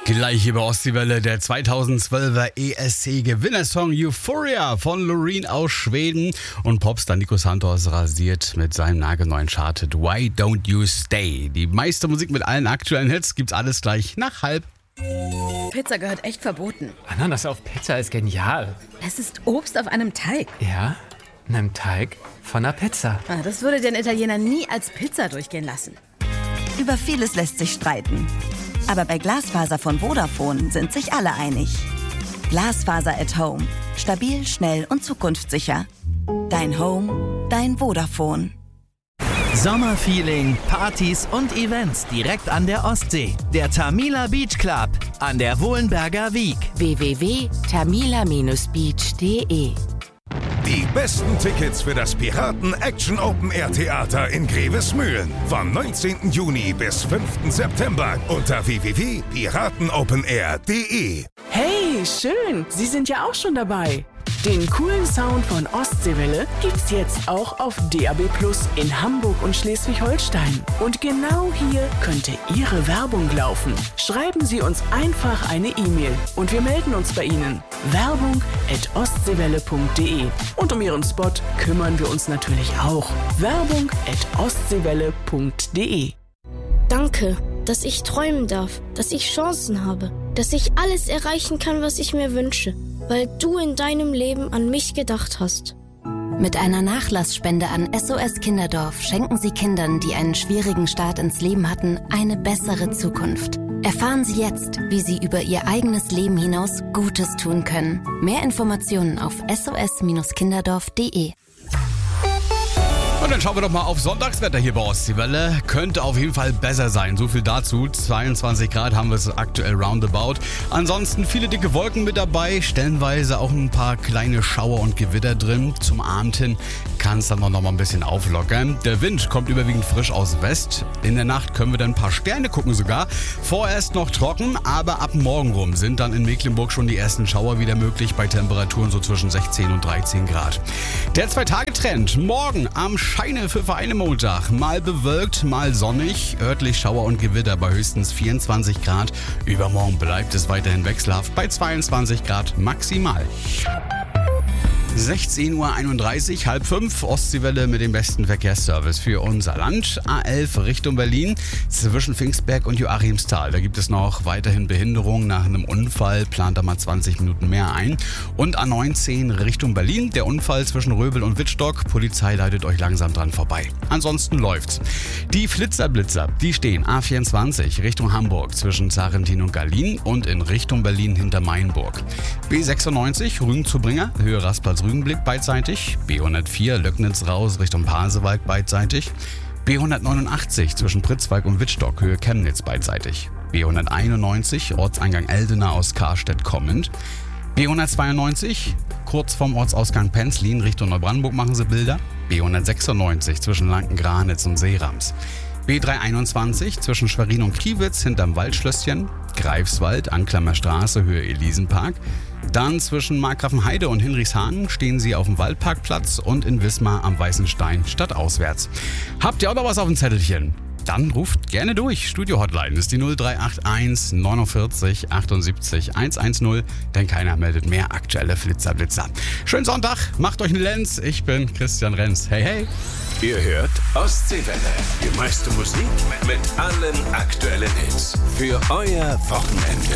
Gleich über Ostseewelle, der 2012er ESC-Gewinnersong Euphoria von Loreen aus Schweden. Und Popstar Nico Santos rasiert mit seinem nagelneuen Chart Why Don't You Stay. Die meiste Musik mit allen aktuellen Hits gibt's alles gleich nach 12:30. Pizza gehört echt verboten. Ananas auf Pizza ist genial. Es ist Obst auf einem Teig. Ja, einem Teig von einer Pizza. Das würde den Italiener nie als Pizza durchgehen lassen. Über vieles lässt sich streiten. Aber bei Glasfaser von Vodafone sind sich alle einig. Glasfaser at Home. Stabil, schnell und zukunftssicher. Dein Home, dein Vodafone. Sommerfeeling, Partys und Events direkt an der Ostsee. Der Tamila Beach Club an der Wohlenberger Wiek. www.tamila-beach.de. Die besten Tickets für das Piraten Action Open Air Theater in Grevesmühlen. Vom 19. Juni bis 5. September unter www.piratenopenair.de. Hey, schön! Sie sind ja auch schon dabei. Den coolen Sound von Ostseewelle gibt's jetzt auch auf DAB+ in Hamburg und Schleswig-Holstein. Und genau hier könnte Ihre Werbung laufen. Schreiben Sie uns einfach eine E-Mail und wir melden uns bei Ihnen. Werbung@ostseewelle.de. Und um Ihren Spot kümmern wir uns natürlich auch. Werbung@ostseewelle.de. Danke, dass ich träumen darf, dass ich Chancen habe, dass ich alles erreichen kann, was ich mir wünsche, weil du in deinem Leben an mich gedacht hast. Mit einer Nachlassspende an SOS Kinderdorf schenken Sie Kindern, die einen schwierigen Start ins Leben hatten, eine bessere Zukunft. Erfahren Sie jetzt, wie Sie über Ihr eigenes Leben hinaus Gutes tun können. Mehr Informationen auf sos-kinderdorf.de. Und dann schauen wir doch mal auf Sonntagswetter hier bei Ostseewelle. Könnte auf jeden Fall besser sein. So viel dazu. 22 Grad haben wir es aktuell roundabout. Ansonsten viele dicke Wolken mit dabei. Stellenweise auch ein paar kleine Schauer und Gewitter drin. Zum Abend hin kann es dann noch mal ein bisschen auflockern. Der Wind kommt überwiegend frisch aus West. In der Nacht können wir dann ein paar Sterne gucken sogar. Vorerst noch trocken, aber ab morgen rum sind dann in Mecklenburg schon die ersten Schauer wieder möglich. Bei Temperaturen so zwischen 16 und 13 Grad. Der 2-Tage-Trend. Morgen am Scheine für Vereine Montag. Mal bewölkt, mal sonnig. Örtlich Schauer und Gewitter bei höchstens 24 Grad. Übermorgen bleibt es weiterhin wechselhaft bei 22 Grad maximal. 16:31 Uhr, 4:30, Ostseewelle mit dem besten Verkehrsservice für unser Land. A11 Richtung Berlin, zwischen Pfingstberg und Joachimsthal. Da gibt es noch weiterhin Behinderungen nach einem Unfall, plant da mal 20 Minuten mehr ein. Und A19 Richtung Berlin, der Unfall zwischen Röbel und Wittstock. Polizei leitet euch langsam dran vorbei. Ansonsten läuft's. Die Flitzerblitzer, die stehen A24 Richtung Hamburg zwischen Zarentin und Gallien und in Richtung Berlin hinter Mainburg. B96 Rügen zu Bringer, Höhe Rastplatz Rügenblick beidseitig, B104 Löcknitz raus Richtung Pasewalk beidseitig, B189 zwischen Pritzwalk und Wittstock Höhe Chemnitz beidseitig, B191 Ortseingang Eldena aus Karstedt kommend, B192 kurz vorm Ortsausgang Penzlin Richtung Neubrandenburg machen sie Bilder, B196 zwischen Lanken-Granitz und Seerams, B321 zwischen Schwerin und Kiewitz hinterm Waldschlösschen, Greifswald, Anklammer Straße, Höhe Elisenpark. Dann zwischen Markgrafenheide und Hinrichshagen stehen sie auf dem Waldparkplatz und in Wismar am Weißen Stein stadtauswärts. Habt ihr auch noch was auf dem Zettelchen? Dann ruft gerne durch. Studio-Hotline ist die 0381 49 78 110, denn keiner meldet mehr aktuelle Flitzerblitzer. Schönen Sonntag, macht euch einen Lenz. Ich bin Christian Renz. Hey, hey. Ihr hört Ostseewelle. Die meiste Musik mit allen aktuellen Hits. Für euer Wochenende.